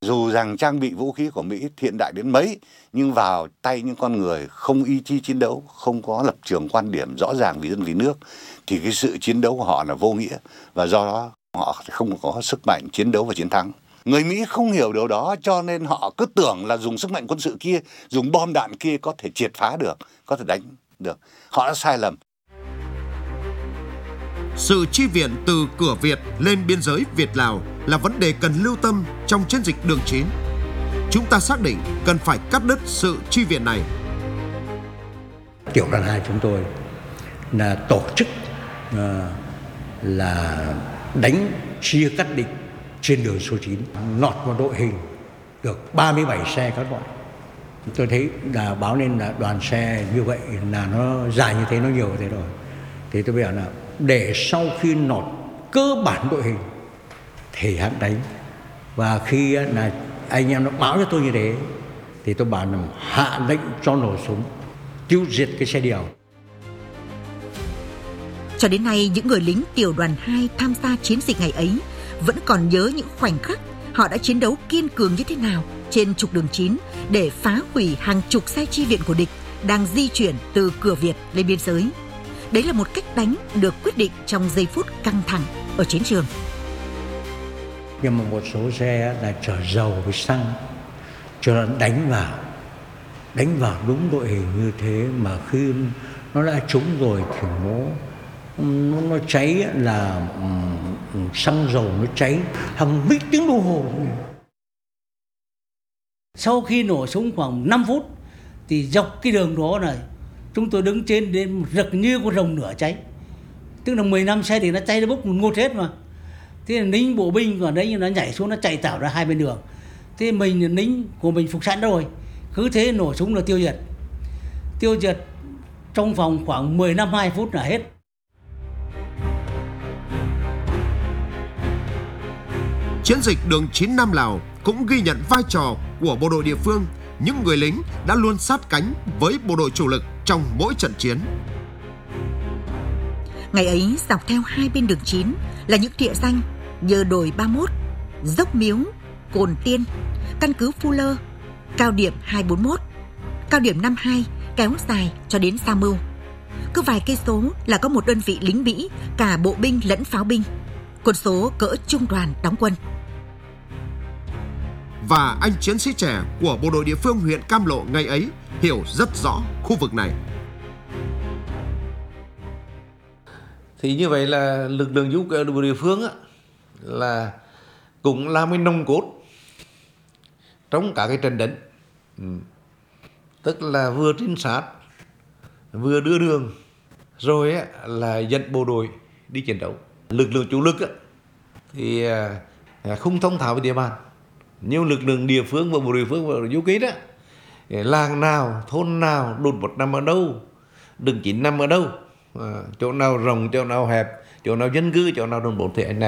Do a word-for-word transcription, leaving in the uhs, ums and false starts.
Dù rằng trang bị vũ khí của Mỹ hiện đại đến mấy, nhưng vào tay những con người không ý chí chiến đấu, không có lập trường quan điểm rõ ràng vì dân vì nước, thì cái sự chiến đấu của họ là vô nghĩa, và do đó họ không có sức mạnh chiến đấu và chiến thắng. Người Mỹ không hiểu điều đó, cho nên họ cứ tưởng là dùng sức mạnh quân sự kia, dùng bom đạn kia có thể triệt phá được, có thể đánh được. Họ đã sai lầm. Sự chi viện từ cửa Việt lên biên giới Việt-Lào là vấn đề cần lưu tâm trong chiến dịch Đường chín. Chúng ta xác định cần phải cắt đứt sự chi viện này. Tiểu đoàn hai chúng tôi là tổ chức uh, là đánh chia cắt địch trên đường số chín, lọt vào đội hình được ba mươi bảy xe các loại. Tôi thấy là báo lên là đoàn xe như vậy là nó dài như thế, nó nhiều như thế rồi. Thì tôi bảo là để sau khi lọt cơ bản đội hình thì hãng đánh. Và khi là anh em nó báo cho tôi như thế thì tôi bảo là hạ lệnh cho nổ súng, tiêu diệt cái xe điều. Cho đến nay, những người lính tiểu đoàn hai tham gia chiến dịch ngày ấy vẫn còn nhớ những khoảnh khắc họ đã chiến đấu kiên cường như thế nào trên trục đường chín để phá hủy hàng chục xe chi viện của địch đang di chuyển từ cửa Việt lên biên giới. Đấy là một cách đánh được quyết định trong giây phút căng thẳng ở chiến trường. Nhưng mà một số xe là chở dầu với xăng, cho nên đánh vào, đánh vào đúng đội hình như thế, mà khi nó đã trúng rồi thì nó nó, nó cháy là um, xăng dầu nó cháy hàng mấy tiếng đồng hồ. Sau khi nổ súng khoảng năm phút thì dọc cái đường đó này chúng tôi đứng trên đến rực như con rồng lửa cháy, tức là mười lăm xe thì nó cháy nó bốc một ngột hết mà. Thế là lính bộ binh còn đấy nó nhảy xuống, nó chạy tảo ra hai bên đường. Thế mình lính của mình phục sẵn rồi, cứ thế nổ súng là tiêu diệt, tiêu diệt trong vòng khoảng mười lăm hai phút là hết. Chiến dịch Đường chín Nam Lào cũng ghi nhận vai trò của bộ đội địa phương, những người lính đã luôn sát cánh với bộ đội chủ lực trong mỗi trận chiến. Ngày ấy, dọc theo hai bên đường chín là những địa danh như đồi ba mươi mốt, dốc Miếu, Cồn Tiên, căn cứ Phu Lơ, cao điểm hai bốn mốt, cao điểm năm hai kéo dài cho đến Sa Mưu. Cứ vài cây số là có một đơn vị lính Mỹ, cả bộ binh lẫn pháo binh, quân số cỡ trung đoàn đóng quân. Và anh chiến sĩ trẻ của bộ đội địa phương huyện Cam Lộ ngày ấy hiểu rất rõ khu vực này. Thì như vậy là lực lượng vũ của địa phương á, là cũng là cái nòng cốt trong cả cái trận đánh. Ừ. Tức là vừa trinh sát, vừa đưa đường, rồi á, là dẫn bộ đội đi chiến đấu. Lực lượng chủ lực á, thì à, không thông thạo với địa bàn. Nhưng lực lượng địa phương và bộ đội địa phương và du kích á, làng nào, thôn nào, đột một nằm ở đâu, đường chín nằm ở đâu, à, chỗ nào rộng, chỗ nào hẹp, chỗ nào dân cư, chỗ nào đồn bộ thì anh này